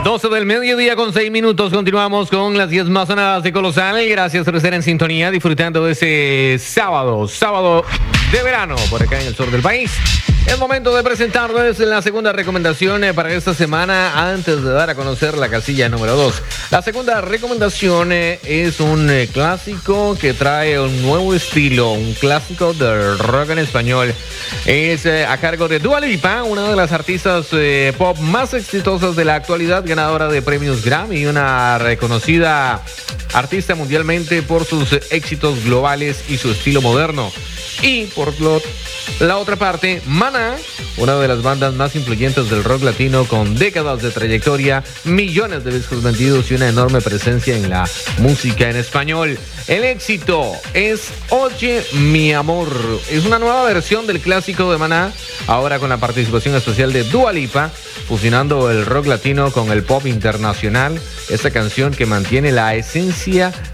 12 del mediodía con 6 minutos. Continuamos con las 10 más sonadas de Colosal. Gracias por estar en sintonía, disfrutando de ese sábado de verano por acá en el sur del país. Es momento de presentarles la segunda recomendación para esta semana antes de dar a conocer la casilla número 2. La segunda recomendación es un clásico que trae un nuevo estilo, un clásico del rock en español. Es a cargo de Dua Lipa, una de las artistas pop más exitosas de la actualidad, ganadora de premios Grammy y una reconocida artista mundialmente por sus éxitos globales y su estilo moderno. Y por la otra parte, Maná, una de las bandas más influyentes del rock latino con décadas de trayectoria, millones de discos vendidos y una enorme presencia en la música en español. El éxito es Oye mi amor. Es una nueva versión del clásico de Maná, ahora con la participación especial de Dua Lipa, fusionando el rock latino con el pop internacional. Esta canción que mantiene la esencia